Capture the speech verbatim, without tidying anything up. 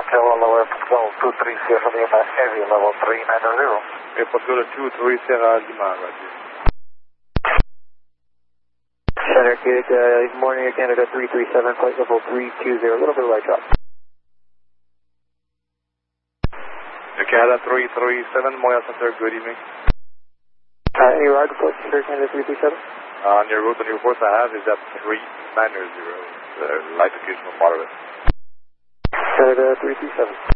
Kilo lower, Pascal two three Sierra Lima, heavy level three nine zero. Okay, Pascal two three Sierra Lima, roger. Center Kid, uh, morning Canada three three seven, flight level three two zero, a little bit of light drop. Canada three three seven, Montreal Center, good evening. Uh, any ride report, Center Canada three three seven? Uh, on your route, the new course I have is at three nine zero, uh, light occasional moderate. Canada three three seven.